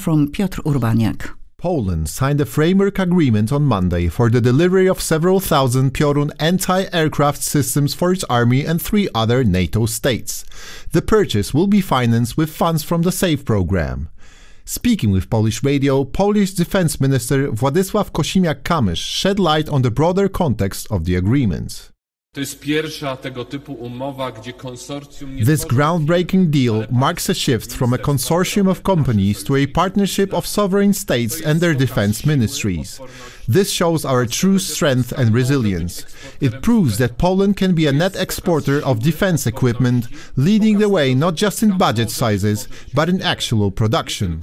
from Piotr Urbaniak. Poland signed a framework agreement on Monday for the delivery of several thousand Piorun anti-aircraft systems for its army and 3 other NATO states. The purchase will be financed with funds from the SAFE program. Speaking with Polish radio, Polish Defense Minister Władysław Kosiniak-Kamysz shed light on the broader context of the agreement. This groundbreaking deal marks a shift from a consortium of companies to a partnership of sovereign states and their defense ministries. This shows our true strength and resilience. It proves that Poland can be a net exporter of defense equipment, leading the way not just in budget sizes, but in actual production.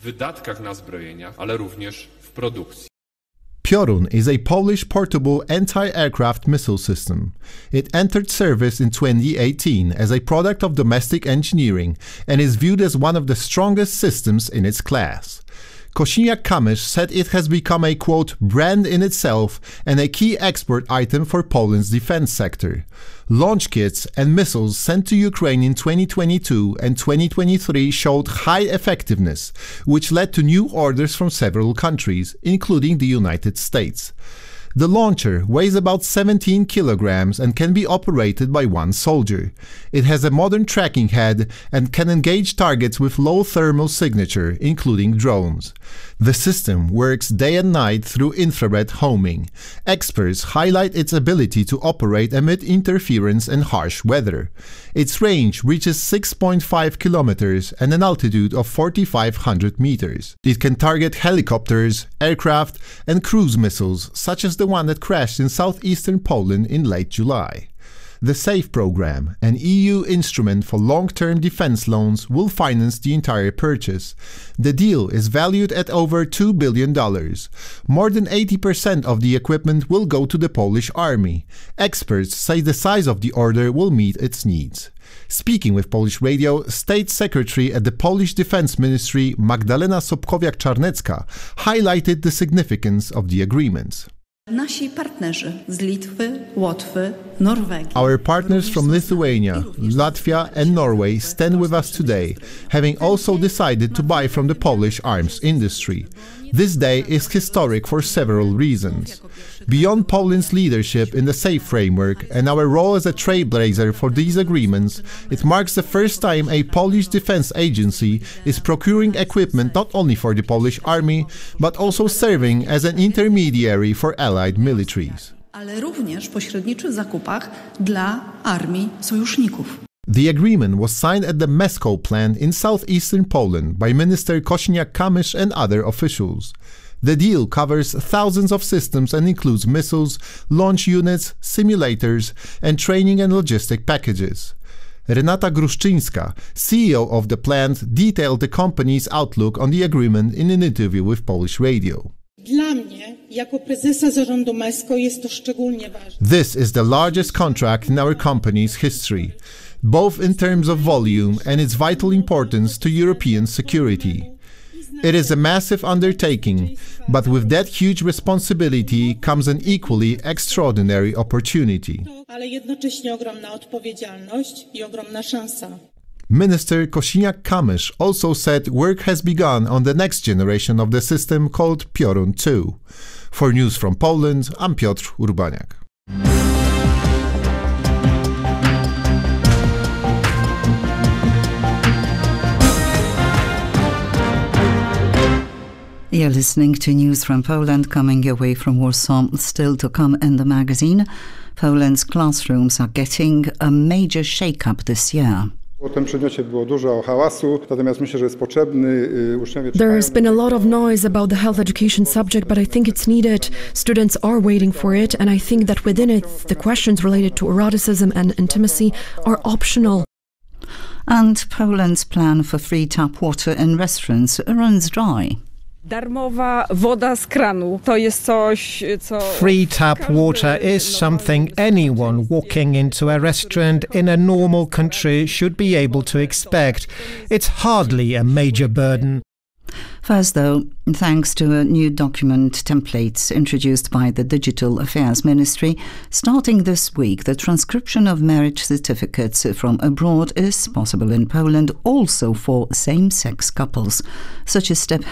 Piorun is a Polish portable anti-aircraft missile system. It entered service in 2018 as a product of domestic engineering and is viewed as one of the strongest systems in its class. Kosiniak-Kamysz said it has become a, quote, brand in itself and a key export item for Poland's defense sector. Launch kits and missiles sent to Ukraine in 2022 and 2023 showed high effectiveness, which led to new orders from several countries, including the United States. The launcher weighs about 17 kilograms and can be operated by one soldier. It has a modern tracking head and can engage targets with low thermal signature, including drones. The system works day and night through infrared homing. Experts highlight its ability to operate amid interference and harsh weather. Its range reaches 6.5 kilometers and an altitude of 4,500 meters. It can target helicopters, aircraft, and cruise missiles, such as the one that crashed in southeastern Poland in late July. The SAFE program, an EU instrument for long-term defense loans, will finance the entire purchase. The deal is valued at over $2 billion. More than 80% of the equipment will go to the Polish army. Experts say the size of the order will meet its needs. Speaking with Polish radio, State Secretary at the Polish Defense Ministry Magdalena Sobkowiak-Czarnecka highlighted the significance of the agreement. Our partners from Lithuania, Latvia and Norway stand with us today, having also decided to buy from the Polish arms industry. This day is historic for several reasons. Beyond Poland's leadership in the SAFE framework and our role as a trailblazer for these agreements, it marks the first time a Polish defense agency is procuring equipment not only for the Polish army, but also serving as an intermediary for allied militaries. The agreement was signed at the Meszkow plant in southeastern Poland by Minister Kosiniak-Kamysz and other officials. The deal covers thousands of systems and includes missiles, launch units, simulators, and training and logistic packages. Renata Gruszczyńska, CEO of the plant, detailed the company's outlook on the agreement in an interview with Polish radio. This is the largest contract in our company's history, both in terms of volume and its vital importance to European security. It is a massive undertaking, but with that huge responsibility comes an equally extraordinary opportunity. Minister Kosiniak-Kamysz also said work has begun on the next generation of the system called Piorun 2. For News from Poland, I'm Piotr Urbaniak. You're listening to News from Poland, coming your way from Warsaw. Still to come in the magazine, Poland's classrooms are getting a major shake-up this year. There's been a lot of noise about the health education subject, but I think it's needed. Students are waiting for it, and I think that within it, the questions related to eroticism and intimacy are optional. And Poland's plan for free tap water in restaurants runs dry. Free tap water is something anyone walking into a restaurant in a normal country should be able to expect. It's hardly a major burden. First, though, thanks to a new document template introduced by the Digital Affairs Ministry, starting this week, the transcription of marriage certificates from abroad is possible in Poland, also for same-sex couples. Such a step